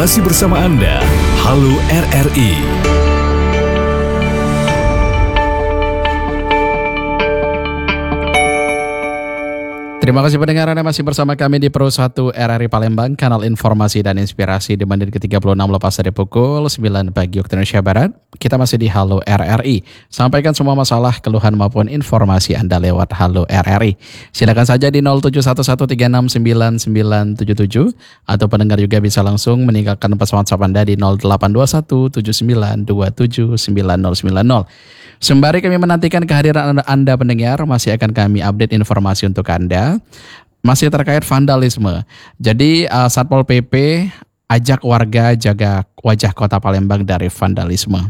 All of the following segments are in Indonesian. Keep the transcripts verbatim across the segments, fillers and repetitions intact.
Masih bersama Anda, Halo R R I. Terima kasih pendengar, Anda masih bersama kami di Pro satu R R I Palembang, kanal informasi dan inspirasi di menit ke tiga puluh enam lepas dari pukul sembilan pagi waktu Indonesia Barat. Kita masih di Halo R R I. Sampaikan semua masalah, keluhan maupun informasi Anda lewat Halo R R I. Silakan saja di nol tujuh satu satu tiga enam sembilan sembilan tujuh tujuh atau pendengar juga bisa langsung meninggalkan pesan WhatsApp Anda di nol delapan dua satu tujuh sembilan dua tujuh sembilan nol sembilan nol. Sembari kami menantikan kehadiran Anda, Anda pendengar, masih akan kami update informasi untuk Anda. Masih terkait vandalisme. Jadi uh, Satpol P P ajak warga jaga wajah kota Palembang dari vandalisme.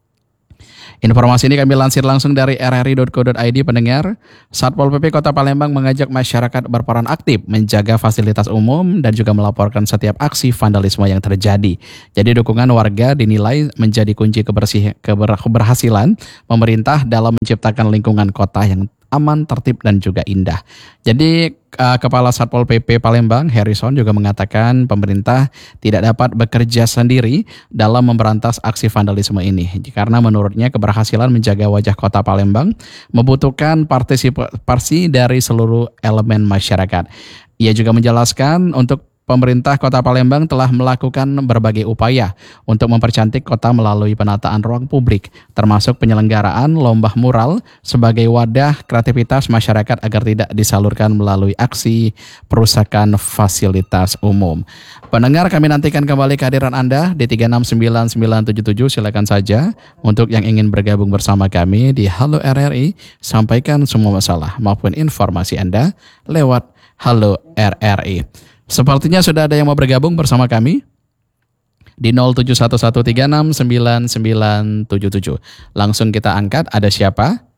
Informasi ini kami lansir langsung dari r r i dot co dot i d pendengar. Satpol P P Kota Palembang mengajak masyarakat berperan aktif menjaga fasilitas umum dan juga melaporkan setiap aksi vandalisme yang terjadi. Jadi dukungan warga dinilai menjadi kunci kebersih, keber, keberhasilan pemerintah dalam menciptakan lingkungan kota yang aman, tertib, dan juga indah. Jadi uh, Kepala Satpol P P Palembang, Harrison, juga mengatakan pemerintah tidak dapat bekerja sendiri dalam memberantas aksi vandalisme ini. Karena menurutnya keberhasilan menjaga wajah kota Palembang membutuhkan partisipasi dari seluruh elemen masyarakat. Ia juga menjelaskan untuk pemerintah Kota Palembang telah melakukan berbagai upaya untuk mempercantik kota melalui penataan ruang publik, termasuk penyelenggaraan lomba mural sebagai wadah kreativitas masyarakat agar tidak disalurkan melalui aksi perusakan fasilitas umum. Pendengar, kami nantikan kembali kehadiran Anda di tiga enam sembilan sembilan tujuh tujuh. Silakan saja untuk yang ingin bergabung bersama kami di Halo R R I, sampaikan semua masalah maupun informasi Anda lewat Halo R R I. Sepertinya sudah ada yang mau bergabung bersama kami di nol tujuh satu satu tiga enam sembilan sembilan tujuh tujuh. Langsung kita angkat, ada siapa?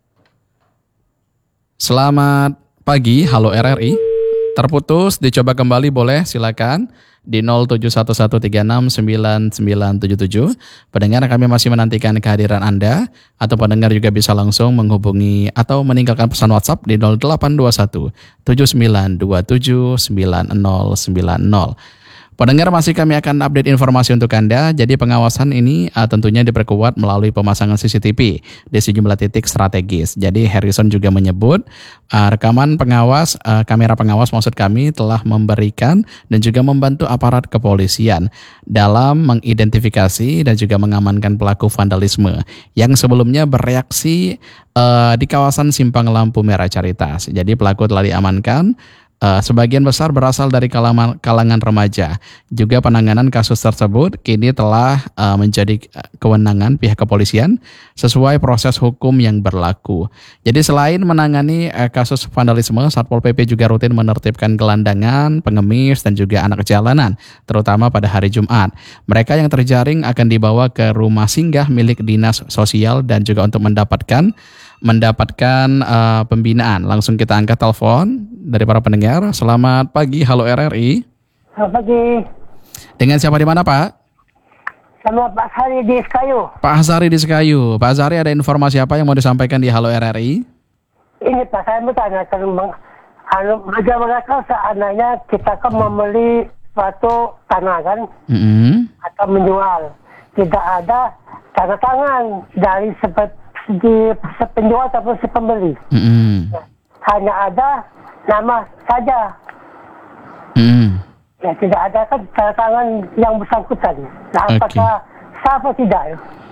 Selamat pagi, Halo R R I. Terputus, dicoba kembali boleh, silakan di nol tujuh satu satu tiga enam sembilan sembilan tujuh tujuh. Pendengar, kami masih menantikan kehadiran Anda, atau pendengar juga bisa langsung menghubungi atau meninggalkan pesan WhatsApp di nol delapan dua satu tujuh sembilan dua tujuh sembilan nol sembilan nol. Pendengar, masih kami akan update informasi untuk Anda. Jadi pengawasan ini uh, tentunya diperkuat melalui pemasangan C C T V di sejumlah titik strategis. Jadi Harrison juga menyebut uh, rekaman pengawas, uh, kamera pengawas maksud kami telah memberikan dan juga membantu aparat kepolisian dalam mengidentifikasi dan juga mengamankan pelaku vandalisme yang sebelumnya bereaksi uh, di kawasan Simpang Lampu Merah Caritas. Jadi pelaku telah diamankan. Uh, sebagian besar berasal dari kalangan, kalangan remaja. Juga penanganan kasus tersebut kini telah uh, menjadi kewenangan pihak kepolisian sesuai proses hukum yang berlaku. Jadi selain menangani uh, kasus vandalisme, Satpol P P juga rutin menertibkan gelandangan, pengemis, dan juga anak jalanan, terutama pada hari Jumat. Mereka yang terjaring akan dibawa ke rumah singgah milik dinas sosial dan juga untuk mendapatkan mendapatkan uh, pembinaan. Langsung kita angkat telepon dari para pendengar. Selamat pagi, Halo R R I. Selamat pagi. Dengan siapa di mana, Pak? Sama Pak Sari di Sekayu. Pak Azari di Sekayu. Pak Azari, ada informasi apa yang mau disampaikan di Halo R R I? Ini Pak, saya mau tanya, anu, bagaimana seandainya kita kan membeli suatu tanah kan, Mm-hmm. atau menjual, tidak ada tanda tangan dari seperti di penjual ataupun si pembeli. Mm-hmm. Ya, hanya ada nama saja. Mm-hmm. Ya, tidak ada kan tanda tangan yang bersangkutan. Nah, apakah Okay. sah atau tidak?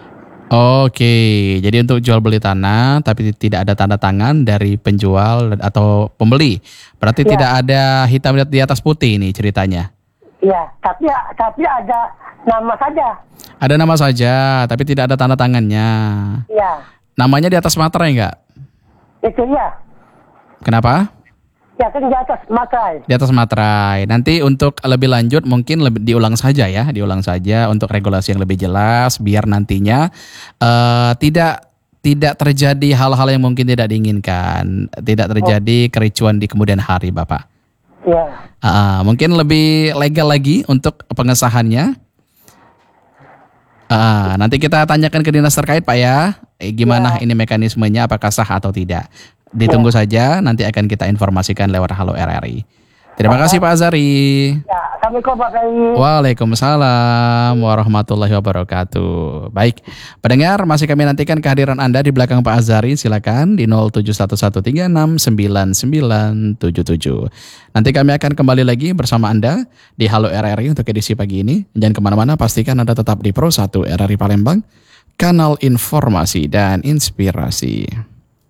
Oke, jadi untuk jual beli tanah tapi tidak ada tanda tangan dari penjual atau pembeli. Berarti Ya. tidak ada hitam di atas putih ini ceritanya. Ya, tapi tapi ada nama saja. Ada nama saja, tapi tidak ada tanda tangannya. Ya, Namanya di atas materai enggak? itu ya. Kenapa? Ya kan di atas materai. Di atas materai. Nanti untuk lebih lanjut mungkin lebih diulang saja ya, diulang saja untuk regulasi yang lebih jelas biar nantinya uh, tidak tidak terjadi hal-hal yang mungkin tidak diinginkan, tidak terjadi kericuan di kemudian hari, Bapak. Ya. Uh, mungkin lebih legal lagi untuk pengesahannya. Uh, nanti kita tanyakan ke dinas terkait, Pak ya, eh, gimana Ya. ini mekanismenya, apakah sah atau tidak. Ditunggu Ya. saja, nanti akan kita informasikan lewat Halo R R I. Terima kasih Pak Azari. Ya, Assalamualaikum Pak Kiai. Waalaikumsalam warahmatullahi wabarakatuh. Baik, pendengar, masih kami nantikan kehadiran Anda di belakang Pak Azari. Silakan di nol tujuh satu satu tiga enam sembilan sembilan tujuh tujuh. Nanti kami akan kembali lagi bersama Anda di Halo R R I untuk edisi pagi ini. Jangan kemana-mana, pastikan Anda tetap di Pro satu R R I Palembang, kanal informasi dan inspirasi.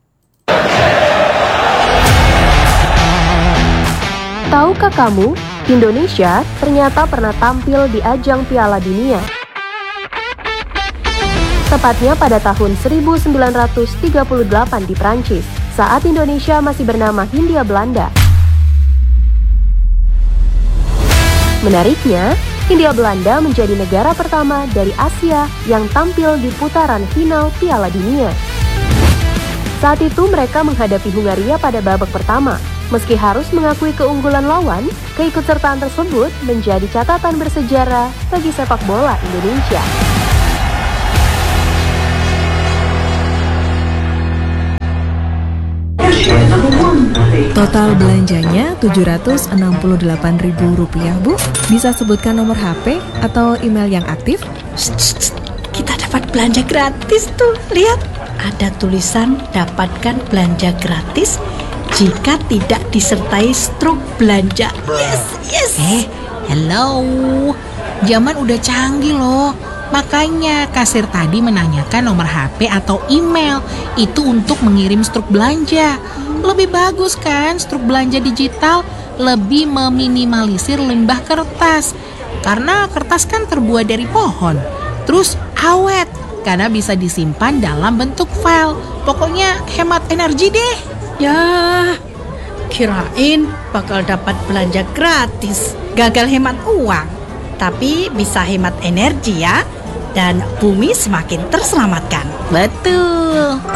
Tahukah kamu, Indonesia ternyata pernah tampil di ajang Piala Dunia. Tepatnya pada tahun seribu sembilan ratus tiga puluh delapan di Prancis, saat Indonesia masih bernama Hindia Belanda. Menariknya, Hindia Belanda menjadi negara pertama dari Asia yang tampil di putaran final Piala Dunia. Saat itu mereka menghadapi Hungaria pada babak pertama. Meski harus mengakui keunggulan lawan, keikutsertaan tersebut menjadi catatan bersejarah bagi sepak bola Indonesia. Total belanjanya tujuh ratus enam puluh delapan ribu rupiah, Bu. Bisa sebutkan nomor H P atau email yang aktif? Shh, shh, shh. Kita dapat belanja gratis tuh. Lihat, ada tulisan dapatkan belanja gratis jika tidak disertai struk belanja. Yes, yes. Eh, hello. Zaman udah canggih loh. Makanya kasir tadi menanyakan nomor H P atau email. Itu untuk mengirim struk belanja. Lebih bagus kan struk belanja digital? Lebih meminimalisir limbah kertas. Karena kertas kan terbuat dari pohon. Terus awet, karena bisa disimpan dalam bentuk file. Pokoknya hemat energi deh. Ya, kirain bakal dapat belanja gratis. Gagal hemat uang, tapi bisa hemat energi ya. Dan bumi semakin terselamatkan. Betul.